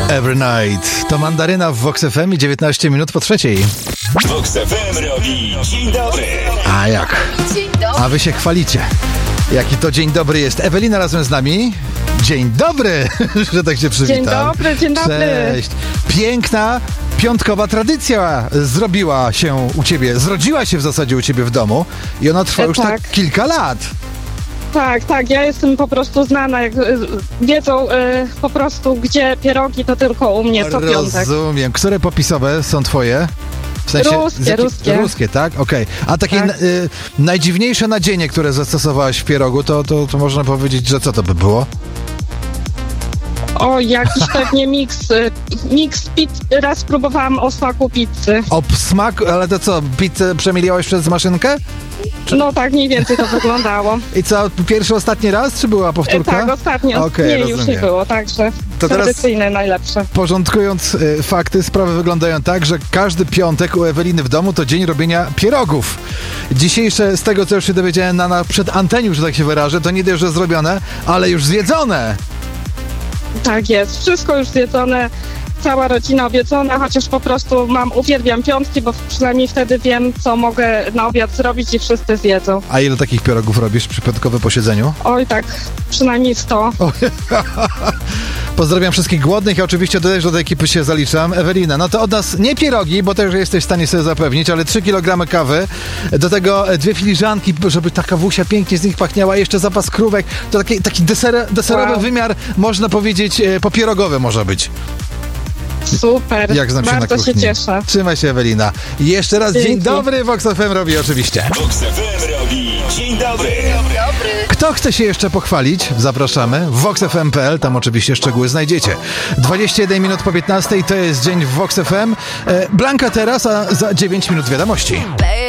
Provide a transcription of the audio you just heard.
Every Night. To Mandaryna w Vox FM i 19 minut po trzeciej. Vox FM robi dzień dobry. A jak? Dzień dobry. A wy się chwalicie. Jaki to dzień dobry jest. Ewelina razem z nami. Dzień dobry, że tak się przywitam. Dzień dobry. Cześć. Piękna, piątkowa tradycja zrodziła się w zasadzie u ciebie w domu i ona trwa już tak kilka lat. Tak, ja jestem po prostu znana, jak wiedzą po prostu, gdzie pierogi, to tylko u mnie co piątek. Rozumiem. Które popisowe są twoje? W sensie, ruskie. Ruskie, tak? Okej. A takie najdziwniejsze nadzienie, które zastosowałaś w pierogu, to można powiedzieć, że co to by było? O, jakiś pewnie miks pizzy. Raz próbowałam o smaku pizzy. O smaku, ale to co, pizzę przemieliłaś przez maszynkę? No tak mniej więcej to wyglądało. I co, pierwszy, ostatni raz, czy była powtórka? Tak, ostatni. Już nie było, także to tradycyjne teraz, najlepsze. Porządkując fakty, sprawy wyglądają tak, że każdy piątek u Eweliny w domu to dzień robienia pierogów. Dzisiejsze, z tego co już się dowiedziałem przed antenią, że tak się wyrażę, to nie dość, że zrobione, ale już zjedzone. Tak jest, wszystko już zjedzone. Cała rodzina obiedzona, chociaż po prostu uwielbiam piątki, bo przynajmniej wtedy wiem, co mogę na obiad zrobić i wszyscy zjedzą. A ile takich pierogów robisz przy piątkowym posiedzeniu? Oj, tak, przynajmniej 100. Pozdrawiam wszystkich głodnych i oczywiście też do tej ekipy się zaliczam. Ewelina, no to od nas nie pierogi, bo też jesteś w stanie sobie zapewnić, ale 3 kg kawy, do tego 2 filiżanki, żeby ta kawusia pięknie z nich pachniała, jeszcze zapas krówek. To taki deserowy wymiar, można powiedzieć, popierogowy może być. Super, jak znam się bardzo na kuchni. się cieszę. Trzymaj się, Ewelina. I jeszcze raz dzień dobry, Vox FM robi oczywiście. Vox FM robi dzień dobry. Kto chce się jeszcze pochwalić? Zapraszamy. voxfm.pl, tam oczywiście szczegóły znajdziecie. 21 minut po 15 to jest dzień w Vox FM. Blanka teraz, a za 9 minut wiadomości.